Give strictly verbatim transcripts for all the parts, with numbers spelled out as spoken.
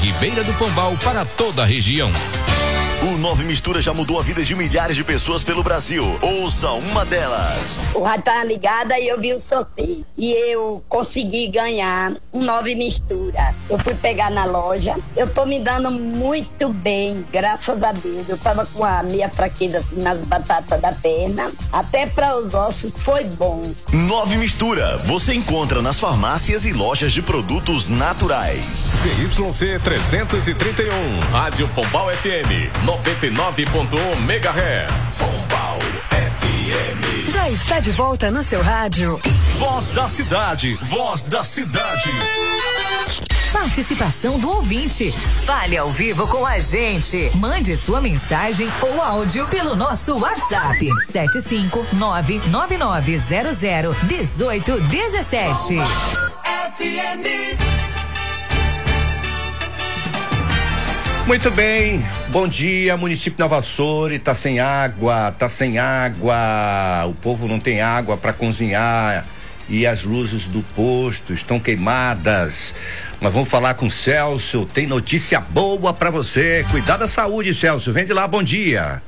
Ribeira do Pombal para toda a região. O Nove Mistura já mudou a vida de milhares de pessoas pelo Brasil. Ouça uma delas. O rádio tava ligada e eu vi o sorteio. E eu consegui ganhar um Nove Mistura. Eu fui pegar na loja. Eu tô me dando muito bem, graças a Deus. Eu tava com a minha fraqueza assim nas batatas da perna. Até para os ossos foi bom. Nove Mistura. Você encontra nas farmácias e lojas de produtos naturais. C Y C trezentos e trinta e um. Rádio Pombal F M. noventa e nove ponto um megahertz. Pombal F M. Já está de volta no seu rádio. Voz da cidade, voz da cidade. Participação do ouvinte. Fale ao vivo com a gente. Mande sua mensagem ou áudio pelo nosso WhatsApp. sete cinco nove nove nove zero zero um oito um sete. F M. Muito bem, bom dia, município Nova Açores, tá sem água, tá sem água, o povo não tem água para cozinhar e as luzes do posto estão queimadas. Nós vamos falar com o Celso, tem notícia boa para você, cuidar da saúde, Celso, vem de lá, bom dia.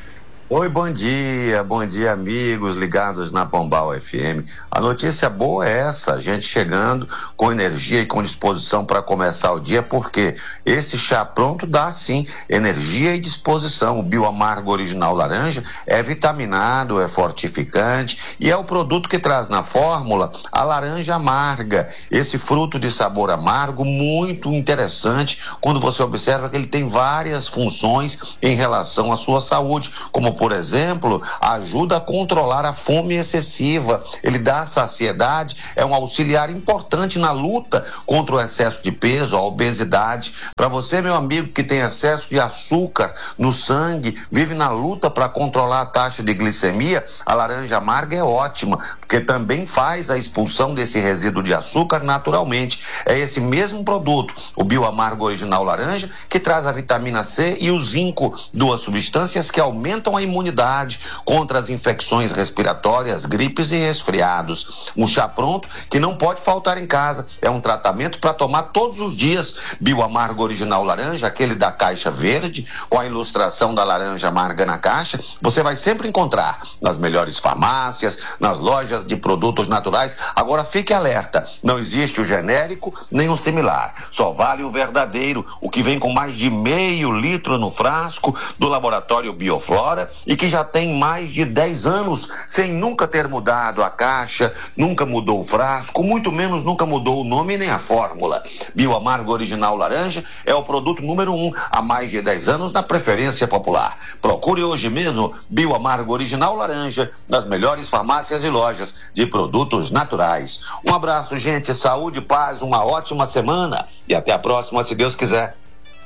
Oi, bom dia, bom dia amigos ligados na Pombal F M. A notícia boa é essa, a gente chegando com energia e com disposição para começar o dia, porque esse chá pronto dá sim energia e disposição. O Bioamargo Original Laranja é vitaminado, é fortificante e é o produto que traz na fórmula a laranja amarga, esse fruto de sabor amargo muito interessante quando você observa que ele tem várias funções em relação à sua saúde, como por exemplo, ajuda a controlar a fome excessiva, ele dá saciedade, é um auxiliar importante na luta contra o excesso de peso, a obesidade. Para você, meu amigo, que tem excesso de açúcar no sangue, vive na luta para controlar a taxa de glicemia, a laranja amarga é ótima, porque também faz a expulsão desse resíduo de açúcar naturalmente. É esse mesmo produto, o Bioamargo Original Laranja, que traz a vitamina C e o zinco, duas substâncias que aumentam a imunidade contra as infecções respiratórias, gripes e resfriados. Um chá pronto que não pode faltar em casa. É um tratamento para tomar todos os dias. Bioamargo Original Laranja, aquele da caixa verde, com a ilustração da laranja amarga na caixa, você vai sempre encontrar nas melhores farmácias, nas lojas de produtos naturais. Agora fique alerta, não existe o genérico nem o similar. Só vale o verdadeiro, o que vem com mais de meio litro no frasco do laboratório Bioflora e que já tem mais de dez anos sem nunca ter mudado a caixa, nunca mudou o frasco, muito menos nunca mudou o nome nem a fórmula. Bioamargo Original Laranja é o produto número um há mais de dez anos na preferência popular. Procure hoje mesmo Bioamargo Original Laranja nas melhores farmácias e lojas de produtos naturais. Um abraço, gente, saúde, paz, uma ótima semana e até a próxima, se Deus quiser.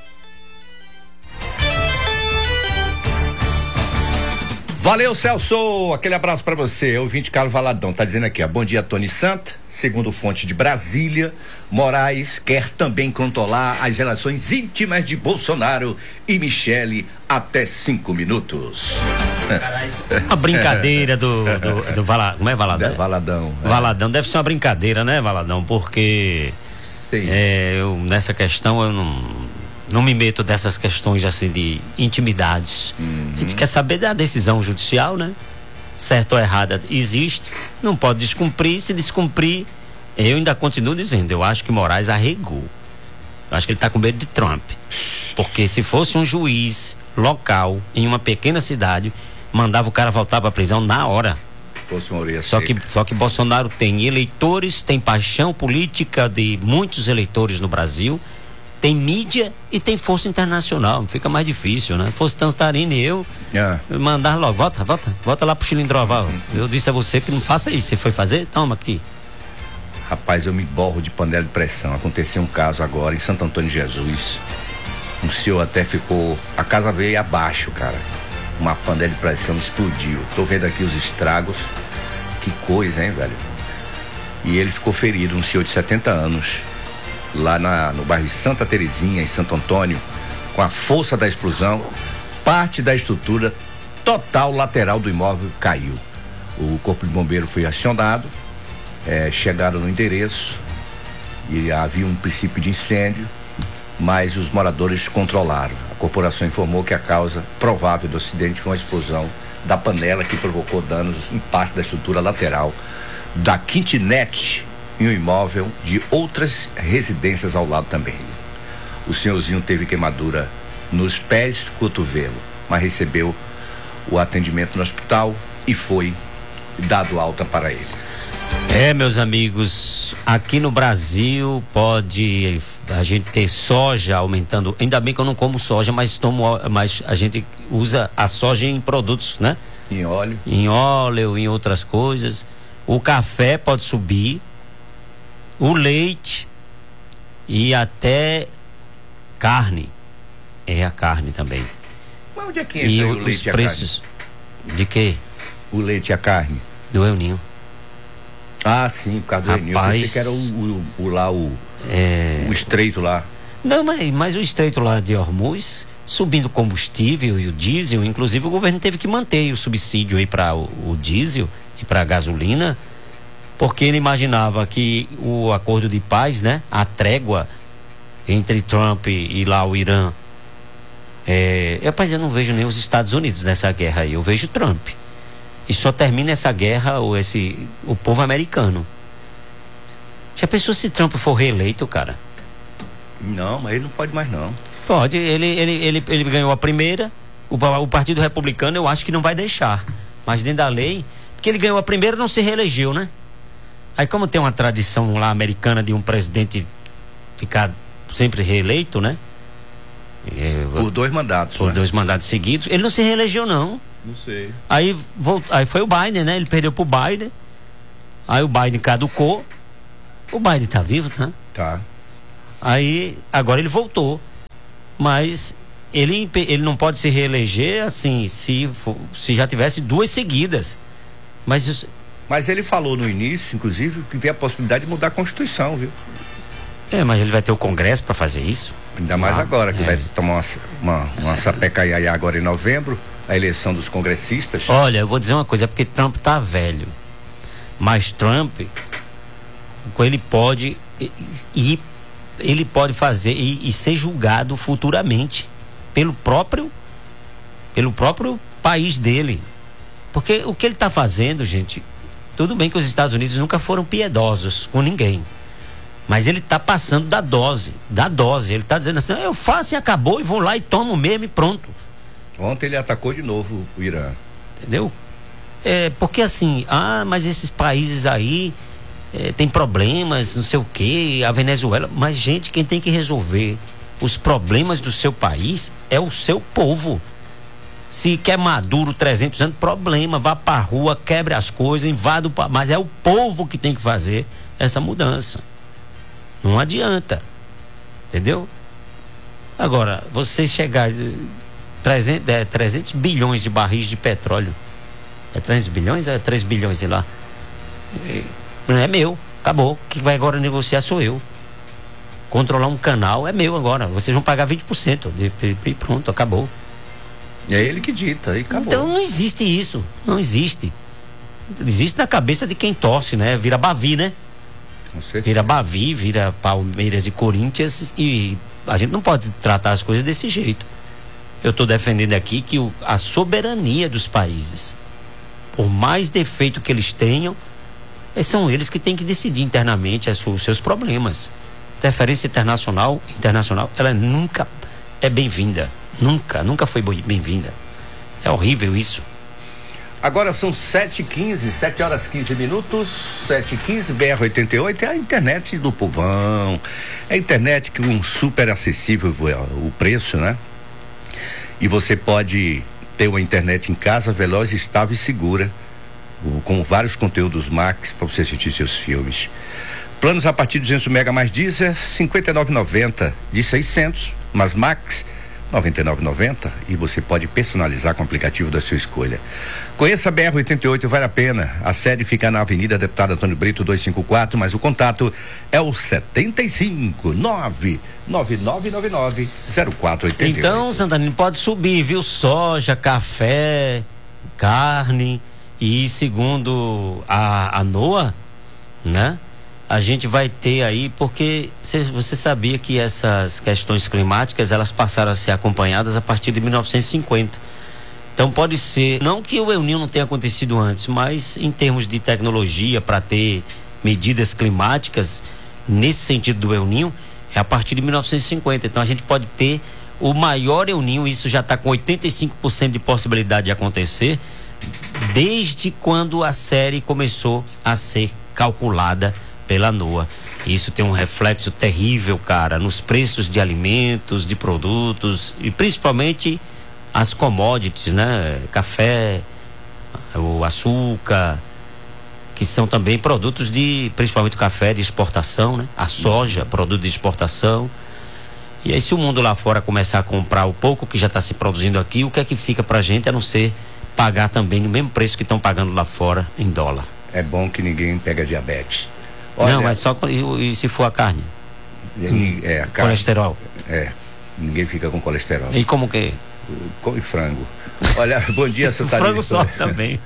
Valeu, Celso, aquele abraço pra você. Ouvinte Carlos Valadão tá dizendo aqui, ó, bom dia, Tony Santa. Segundo fonte de Brasília, Moraes quer também controlar as relações íntimas de Bolsonaro e Michele até cinco minutos. A brincadeira do, do, do Vala, como é Valadão? Valadão. É. Valadão deve ser uma brincadeira, né, Valadão? Porque é, eu, nessa questão eu não não me meto dessas questões assim de intimidades. Uhum. A gente quer saber da decisão judicial, né? Certo ou errada existe, não pode descumprir, se descumprir, eu ainda continuo dizendo, eu acho que Moraes arregou. Eu acho que ele está com medo de Trump. Porque se fosse um juiz local em uma pequena cidade, mandava o cara voltar para a prisão na hora. Só que, só que Bolsonaro tem eleitores, tem paixão política de muitos eleitores no Brasil, tem mídia e tem força internacional, fica mais difícil, né? Fosse Tantarine, eu yeah. mandar logo, volta, volta, volta lá pro Chilindroval. Uhum. Eu disse a você que não faça isso, você foi fazer? Toma aqui. Rapaz, eu me borro de panela de pressão. Aconteceu um caso agora em Santo Antônio de Jesus. Um senhor até ficou, a casa veio abaixo, cara. Uma panela de pressão explodiu. Tô vendo aqui os estragos. Que coisa, hein, velho? E ele ficou ferido, um senhor de setenta anos. Lá na, no bairro Santa Terezinha, em Santo Antônio, com a força da explosão, parte da estrutura total lateral do imóvel caiu. O corpo de bombeiro foi acionado, é, chegaram no endereço e havia um princípio de incêndio mas os moradores controlaram. A corporação informou que a causa provável do acidente foi uma explosão da panela que provocou danos em parte da estrutura lateral da kitnet em um imóvel de outras residências ao lado também. O senhorzinho teve queimadura nos pés, cotovelo, mas recebeu o atendimento no hospital e foi dado alta para ele. É, meus amigos, aqui no Brasil pode a gente ter soja aumentando. Ainda bem que eu não como soja, mas tomo, mas a gente usa a soja em produtos, né? Em óleo. Em óleo, em outras coisas. O café pode subir, o leite e até carne. É a carne também. Mas onde é que entra e o os leite e a preços de quê? O leite e a carne? Do El Ninho. Ah, sim, por causa do El Ninho. Eu pensei que era o, o, o lá, o, é... o estreito lá. Não, mas, mas o estreito lá de Hormuz, subindo o combustível e o diesel, inclusive o governo teve que manter o subsídio aí para o, o diesel e para a gasolina, porque ele imaginava que o acordo de paz, né, a trégua entre Trump e, e lá o Irã, é, rapaz, eu não vejo nem os Estados Unidos nessa guerra aí, eu vejo Trump. E só termina essa guerra ou esse, o povo americano. Já pensou se Trump for reeleito, cara? Não, mas ele não pode mais não. Pode, ele, ele, ele, ele ganhou a primeira, o, o Partido Republicano eu acho que não vai deixar, mas dentro da lei, porque ele ganhou a primeira e não se reelegeu, né? Aí como tem uma tradição lá americana de um presidente ficar sempre reeleito, né? É, por dois mandatos. Por né? dois mandatos seguidos, ele não se reelegeu não. Não sei. Aí, volt, aí foi o Biden, né? Ele perdeu pro Biden, aí o Biden caducou, o Biden tá vivo, tá? Tá. Aí, agora ele voltou, mas ele, ele não pode se reeleger assim, se, se já tivesse duas seguidas. Mas, mas ele falou no início, inclusive, que havia a possibilidade de mudar a Constituição, viu? É, mas ele vai ter o Congresso para fazer isso? Ainda mais ah, agora, que é. vai tomar uma, uma, uma sapecaiaia agora em novembro, a eleição dos congressistas. Olha, eu vou dizer uma coisa, é porque Trump tá velho, mas Trump, ele pode ir, ele pode fazer e, e ser julgado futuramente pelo próprio, pelo próprio país dele. Porque o que ele está fazendo, gente, tudo bem que os Estados Unidos nunca foram piedosos com ninguém, mas ele está passando da dose, da dose. Ele está dizendo assim, eu faço e acabou, e vou lá e tomo mesmo e pronto. Ontem ele atacou de novo o Irã. Entendeu? É, porque assim, ah, mas esses países aí é, tem problemas, não sei o quê, a Venezuela, mas gente, quem tem que resolver os problemas do seu país é o seu povo. Se quer Maduro trezentos anos, problema, vá pra rua, quebre as coisas, invada o, mas é o povo que tem que fazer essa mudança. Não adianta. Entendeu? Agora, você chegar trezentos, é, trezentos bilhões de barris de petróleo. É trezentos bilhões? É três bilhões, sei lá. Não é meu, acabou. Quem vai agora negociar sou eu. Controlar um canal é meu agora. Vocês vão pagar vinte por cento e pronto, acabou. É ele que dita, e acabou. Então não existe isso, não existe. Existe na cabeça de quem torce, né? Vira Bavi, né? Vira Bavi, vira Palmeiras e Corinthians, e a gente não pode tratar as coisas desse jeito. Eu estou defendendo aqui que o, a soberania dos países, por mais defeito que eles tenham, são eles que têm que decidir internamente as, os seus problemas. Interferência internacional, internacional, ela nunca é bem-vinda. Nunca, nunca foi bem-vinda. É horrível isso. Agora são sete e quinze, sete horas e quinze minutos, sete e quinze, B R oitenta e oito é a internet do povão. É a internet que um super acessível o preço, né? E você pode ter uma internet em casa veloz, estável e segura, com vários conteúdos Max para você assistir seus filmes. Planos a partir de duzentos mega mais diesel, cinquenta e nove reais e noventa centavos de seiscentos, mas Max noventa e nove reais e noventa centavos, e você pode personalizar com o aplicativo da sua escolha. Conheça a B R oitenta e oito, vale a pena. A sede fica na Avenida Deputado Antônio Brito duzentos e cinquenta e quatro, mas o contato é o setenta e cinco, nove nove nove nove nove, zero quatro oito oito. Então, Santanino, pode subir, viu? Soja, café, carne, e segundo a, a NOAA, né? a gente vai ter aí, porque você sabia que essas questões climáticas, elas passaram a ser acompanhadas a partir de mil novecentos e cinquenta. Então pode ser, não que o El Niño não tenha acontecido antes, mas em termos de tecnologia para ter medidas climáticas, nesse sentido do El Niño, é a partir de mil novecentos e cinquenta. Então a gente pode ter o maior El Niño, isso já está com oitenta e cinco por cento de possibilidade de acontecer, desde quando a série começou a ser calculada pela NOAA. Isso tem um reflexo terrível, cara, nos preços de alimentos, de produtos e principalmente as commodities, né? Café, o açúcar, que são também produtos de, principalmente o café de exportação, né? A soja, produto de exportação. E aí, se o mundo lá fora começar a comprar o pouco que já está se produzindo aqui, o que é que fica pra gente a não ser pagar também no mesmo preço que estão pagando lá fora em dólar? É bom que ninguém pega diabetes. Olha, não, mas só e, e se for a carne? E, é, a carne. Colesterol. É, ninguém fica com colesterol. E como que? Come frango. Olha, bom dia, seu Tadeu. Frango só também.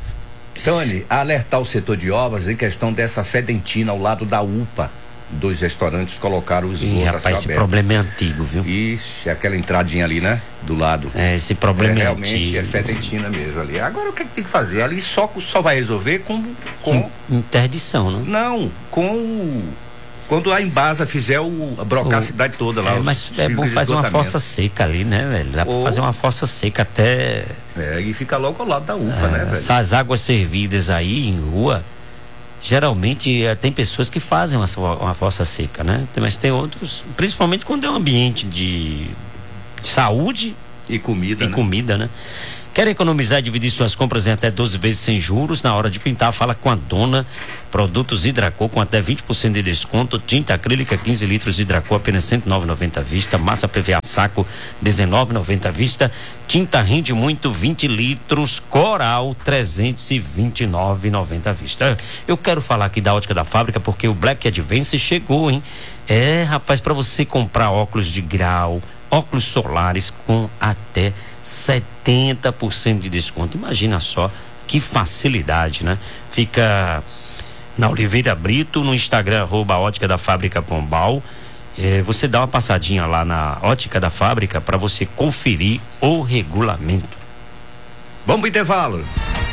Tony, alertar o setor de obras em questão dessa fedentina ao lado da U P A. Dois restaurantes colocaram os esgotos. Rapaz, esse problema é antigo, viu? Ixi, aquela entradinha ali, né? Do lado. É, esse problema é, é realmente antigo. É fedentina mesmo ali. Agora o que, é que tem que fazer? Ali só, só vai resolver com... com... interdição, não? Não, com... Quando a Embasa fizer o, a brocar o, a cidade toda lá. É, mas é bom fazer uma fossa seca ali, né, velho? Dá Ou, pra fazer uma fossa seca até... É, e fica logo ao lado da U P A, é, né, velho? Essas águas servidas aí em rua, geralmente é, tem pessoas que fazem uma, uma fossa seca, né? Mas tem outros, principalmente quando é um ambiente de, de saúde e comida, e né? comida, né? Quer economizar e dividir suas compras em até doze vezes sem juros? Na hora de pintar, fala com a Dona. Produtos Hidracor com até vinte por cento de desconto. Tinta acrílica quinze litros Hidracor apenas cento e nove reais e noventa centavos à vista. Massa P V A saco dezenove reais e noventa centavos à vista. Tinta Rende Muito vinte litros Coral trezentos e vinte e nove reais e noventa centavos à vista. Eu quero falar aqui da Ótica da Fábrica porque o Black Advance chegou, hein? É, rapaz, para você comprar óculos de grau, óculos solares com até setenta por cento de desconto. Imagina só que facilidade, né? Fica na Oliveira Brito, no Instagram, arroba Ótica da Fábrica Pombal. É, você dá uma passadinha lá na Ótica da Fábrica para você conferir o regulamento. Vamos pro intervalo.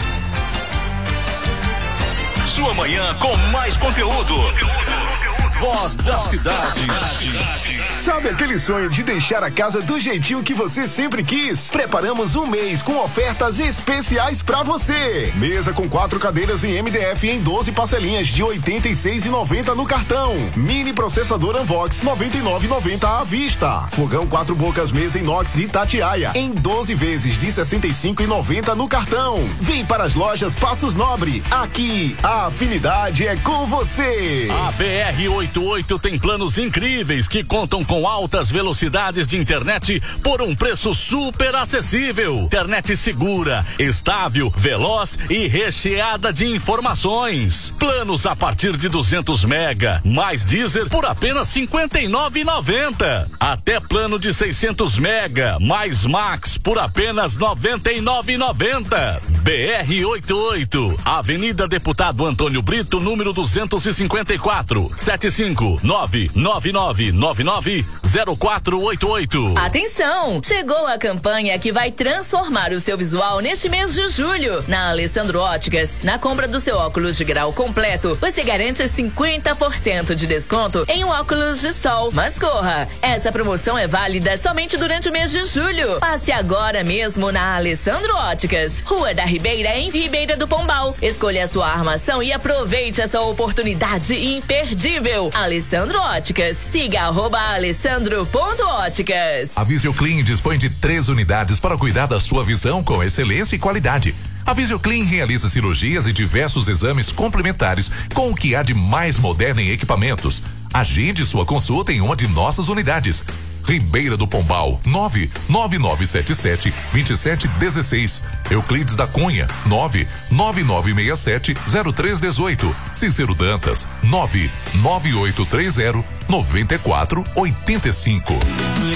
Sua manhã com mais conteúdo. Voz da cidade. Sabe aquele sonho de deixar a casa do jeitinho que você sempre quis? Preparamos um mês com ofertas especiais pra você. Mesa com quatro cadeiras em M D F em doze parcelinhas de oitenta e seis reais e noventa centavos no cartão. Mini processador Unvox noventa e nove reais e noventa centavos à vista. Fogão quatro bocas mesa inox Itatiaia em doze vezes de sessenta e cinco reais e noventa centavos no cartão. Vem para as lojas Passos Nobre. Aqui a afinidade é com você. A B R oitenta e oito tem planos incríveis que contam com altas velocidades de internet por um preço super acessível. Internet segura, estável, veloz e recheada de informações. Planos a partir de duzentos mega, mais Deezer por apenas cinquenta e nove reais e noventa centavos. Até plano de seiscentos mega, mais Max por apenas noventa e nove reais e noventa centavos. B R oitenta e oito, Avenida Deputado Antônio Brito, número duzentos e cinquenta e quatro, sete cinco nove nove nove nove nove zero quatro oito oito. Atenção! Chegou a campanha que vai transformar o seu visual neste mês de julho. Na Alessandro Óticas, na compra do seu óculos de grau completo, você garante cinquenta por cento de desconto em um óculos de sol. Mas corra! Essa promoção é válida somente durante o mês de julho. Passe agora mesmo na Alessandro Óticas, Rua da Ribeira, em Ribeira do Pombal. Escolha a sua armação e aproveite essa oportunidade imperdível. Alessandro Óticas. Siga arroba alessandro ponto óticas. A Visioclean dispõe de três unidades para cuidar da sua visão com excelência e qualidade. A Visioclean realiza cirurgias e diversos exames complementares com o que há de mais moderno em equipamentos. Agende sua consulta em uma de nossas unidades. Ribeira do Pombal, nove nove nove sete sete dois sete um seis. Euclides da Cunha, nove nove nove seis sete zero três um oito. Cícero Dantas, nove nove oito três zero nove quatro oito cinco.